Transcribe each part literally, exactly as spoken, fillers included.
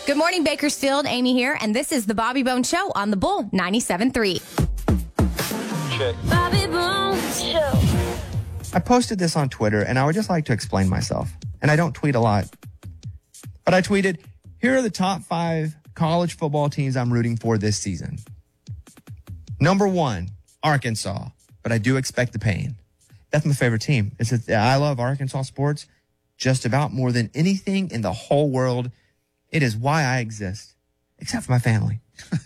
Good morning, Bakersfield. Amy here, and this is the Bobby Bones Show on the Bull ninety-seven point three. Check. Bobby Bones Show. I posted this on Twitter, and I would just like to explain myself. And I don't tweet a lot. But I tweeted, here are the top five college football teams I'm rooting for this season. Number one, Arkansas. But I do expect the pain. That's my favorite team. It's a, I love Arkansas sports just about more than anything in the whole world. It is why I exist, except for my family.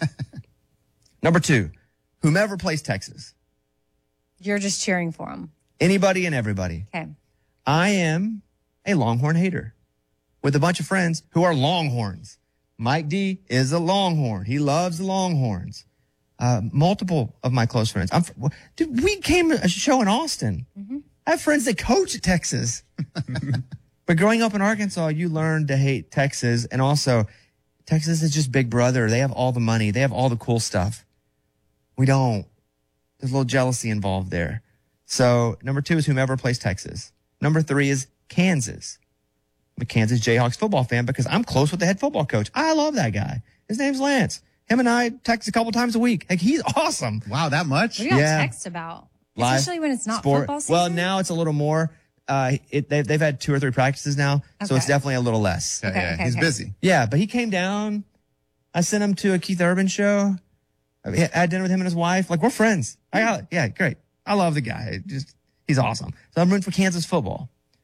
Number two, whomever plays Texas. You're just cheering for them. Anybody and everybody. Okay. I am a Longhorn hater with a bunch of friends who are Longhorns. Mike D is a Longhorn. He loves the Longhorns. Uh, multiple of my close friends. I'm, dude, we came to a show in Austin. Mm-hmm. I have friends that coach at Texas. But growing up in Arkansas, you learn to hate Texas. And also, Texas is just Big Brother. They have all the money. They have all the cool stuff. We don't. There's a little jealousy involved there. So number two is whomever plays Texas. Number three is Kansas. I'm a Kansas Jayhawks football fan because I'm close with the head football coach. I love that guy. His name's Lance. Him and I text a couple times a week. Like, he's awesome. Wow, that much? What do you Yeah. text about? Live Especially when it's not sport. football season? Well, now it's a little more. Uh, it, they've, they've had two or three practices now, so Okay. it's definitely a little less. Yeah, Okay, yeah, okay, he's okay. busy. Yeah, but he came down. I sent him to a Keith Urban show. I had dinner with him and his wife. Like, we're friends. I got, yeah, great. I love the guy. Just he's awesome. So I'm rooting for Kansas football.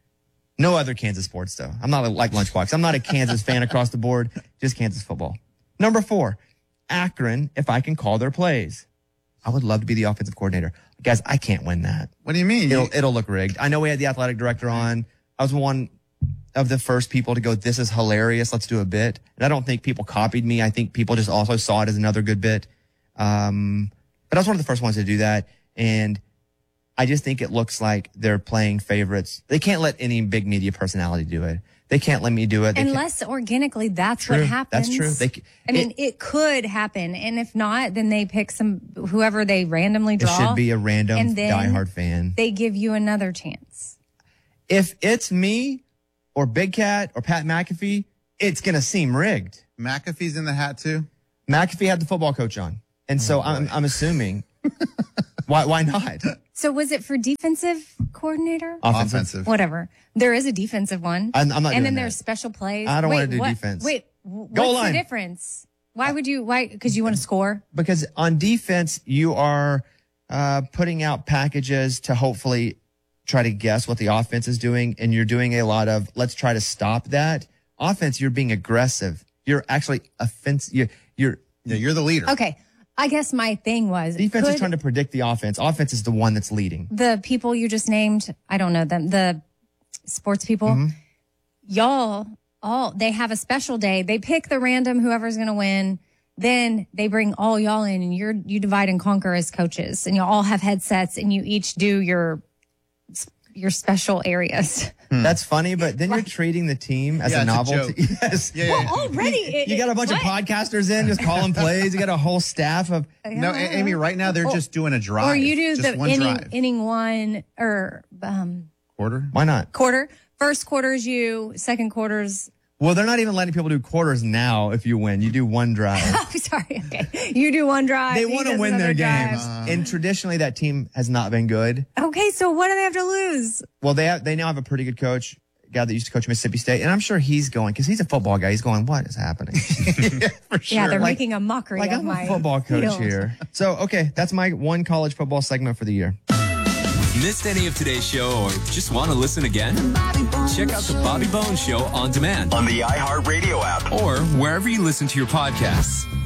No other Kansas sports, though. I'm not a, like Lunchbox. I'm not a Kansas fan across the board. Just Kansas football. Number four, Akron, if I can call their plays. I would love to be the offensive coordinator. Guys, I can't win that. What do you mean? It'll, You- it'll look rigged. I know we had the athletic director on. I was one of the first people to go, this is hilarious. Let's do a bit. And I don't think people copied me. I think people just also saw it as another good bit. Um, but I was one of the first ones to do that. And I just think it looks like they're playing favorites. They can't let any big media personality do it. They can't let me do it. They can't- Unless organically that's True. what happens. That's true. They c- I mean, it- it, could happen. And if not, then they pick some, whoever they randomly It draw. should be a random and then diehard fan. They give you another chance. If it's me or Big Cat or Pat McAfee, it's going to seem rigged. McAfee's in the hat too? McAfee had the football coach on. And so I'm, I'm assuming, why why not? So was it for defensive coordinator? Offensive. Offensive. Whatever. There is a defensive one. I'm- I'm not And doing then that. there's special plays. I don't Wait, wanna do what- defense. Wait, w- Goal what's line. the difference? Why would you, why, because you want to score? Because on defense, you are uh, putting out packages to hopefully try to guess what the offense is doing. And you're doing a lot of, let's try to stop that. Offense, you're being aggressive. You're actually offensive. You're, you're Yeah, you're the leader. Okay. I guess my thing was defense could is trying to predict the offense. Offense is the one that's leading. the people you just named, I don't know them, the sports people, Mm-hmm. y'all, all they have a special day. They pick the random whoever's going to win. Then they bring all y'all in, and you're you divide and conquer as coaches, and you all have headsets, and you each do your your special areas. That's funny, but then you're treating the team as Yeah, a it's a novelty. joke. Yes. Yeah, yeah, yeah. Already, it- You got a bunch what? of podcasters in just calling plays. You got a whole staff of. No, A- Amy, right now they're Or- just doing a drive. Or you do just the one inning, drive. inning one or um, Quarter? Why not? quarter. First quarter's you, second quarter's. Well, they're not even letting people do quarters now. If you win, you do one drive. Oh, sorry. Okay, you do one drive. They he want to does win their another drive. games, and traditionally that team has not been good. Okay, so what do they have to lose? Well, they have, they now have a pretty good coach, guy that used to coach Mississippi State, and I'm sure he's going because he's a football guy. He's going, what is happening? Yeah, for sure. Yeah, they're Like- making a mockery Like of I'm my a football coach field. here. So okay, that's my one college football segment for the year. Missed any of today's show or just want to listen again? Check out the Bobby Bones Show on demand On the iHeartRadio app. or wherever you listen to your podcasts.